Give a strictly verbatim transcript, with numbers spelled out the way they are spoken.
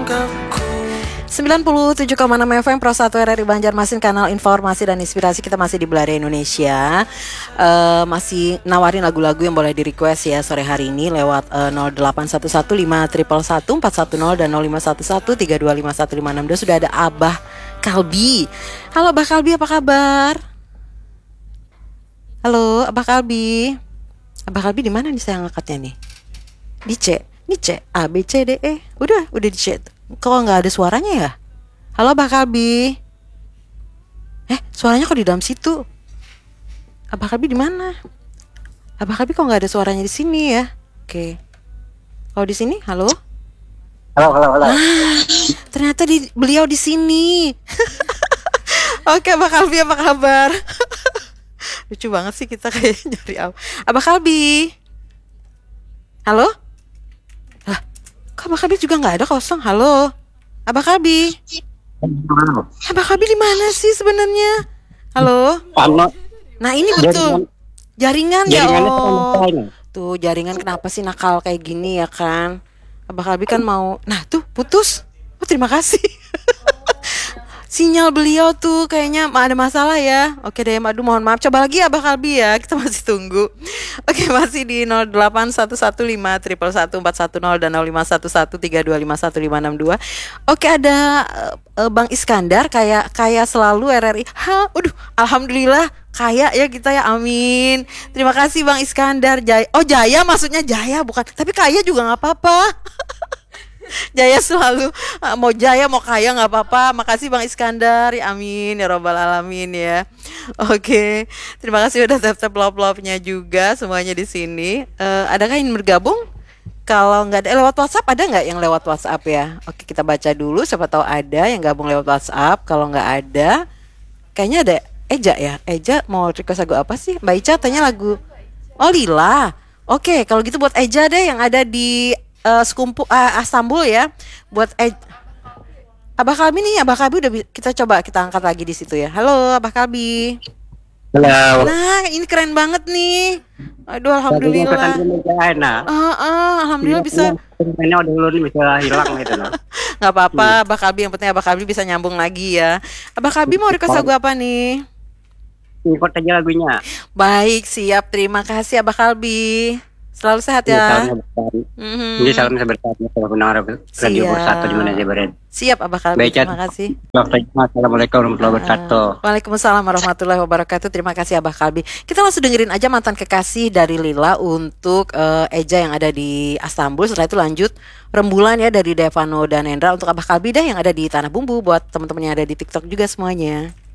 sembilan puluh tujuh koma enam F M Pro satu R R I Banjarmasin, kanal informasi dan inspirasi. Kita masih di Belaria Indonesia, uh, masih nawarin lagu-lagu yang boleh di request ya sore hari ini lewat uh, nol delapan satu satu lima satu satu empat satu nol dan nol lima satu satu tiga dua lima satu lima enam dua. Sudah ada Abah Kalbi. Halo Abah Kalbi, apa kabar? Halo Abah Kalbi. Abah Kalbi di mana nih saya ngangkatnya nih? Di C, di C, A B C D E. Udah, udah di C. Kok nggak ada suaranya ya? Halo Abah Kalbi. Eh, suaranya kok di dalam situ? Abah Kalbi di mana? Abah Kalbi kok nggak ada suaranya di sini ya? Oke. Kalau di sini, halo? Halo, halo, halo. Ah, ternyata di, beliau di sini. Oke, Abah Kalbi, apa kabar? Lucu banget sih kita kayak nyari Abah. Abah Kalbi. Halo? Lah, kok Abah Kalbi juga nggak ada, kosong. Halo, Abah Kalbi. Halo. Abah Kalbi di mana sih sebenarnya? Halo. Halo. Nah ini betul. Jaringan, ya oh. Jaringan Tuh jaringan kenapa sih nakal kayak gini ya kan? Abah Kalbi kan mau. Nah tuh putus. Oh terima kasih. Sinyal beliau tuh kayaknya ada masalah ya. Oke deh, aduh mohon maaf. Coba lagi Abah Kalbi ya, kita masih tunggu. Oke, masih di nol delapan satu satu lima satu satu empat satu nol dan nol lima satu satu tiga dua lima satu lima enam dua. Oke, ada uh, Bang Iskandar kayak kayak selalu R R I. Ha, aduh, alhamdulillah kaya ya kita ya, amin. Terima kasih Bang Iskandar. Jaya. Oh Jaya maksudnya Jaya bukan. Tapi kaya juga nggak apa-apa. Jaya selalu, mau jaya mau kaya nggak apa-apa. Makasih Bang Iskandar, ya amin ya robbal alamin ya. Oke, terima kasih udah tap-tap love-love-nya juga semuanya di sini. Uh, adakah yang bergabung? Kalau nggak ada, eh, lewat WhatsApp ada nggak yang lewat WhatsApp ya? Oke, kita baca dulu. Siapa tahu ada yang gabung lewat WhatsApp. Kalau nggak ada, kayaknya ada Eja ya. Eja mau request lagu apa sih? Mbak Ica tanya lagu. Oh Lila. Oke, kalau gitu buat Eja deh yang ada di Uh, sekumpu uh, Istanbul ya, buat eh Abah Kalbi nih. Abah Kalbi udah bi- kita coba kita angkat lagi di situ ya. Halo Abah Kalbi. Halo. Nah ini keren banget nih. Aduh alhamdulillah. Uh, uh, alhamdulillah bisa. Ini udah dulu nih bisa hilang gitu loh. Nggak apa-apa Abah Kalbi, yang penting Abah Kalbi bisa nyambung lagi ya. Abah Kalbi mau request lagu apa nih? Import aja lagunya. Baik, siap, terima kasih Abah Kalbi. Selalu sehat ya. Mm-hmm. Jadi salam seberkat para pendengar Radio Satu di mana aja berada. Siap Abah Kalbi, terima kasih. Assalamualaikum warahmatullahi wabarakatuh. Waalaikumsalam warahmatullahi wabarakatuh. Terima kasih Abah Kalbi. Kita langsung dengerin aja Mantan Kekasih dari Lila untuk uh, Eja yang ada di Istanbul. Setelah itu lanjut Rembulan ya dari Devano dan Endra untuk Abah Kalbi dah yang ada di Tanah Bumbu, buat teman-teman yang ada di TikTok juga semuanya.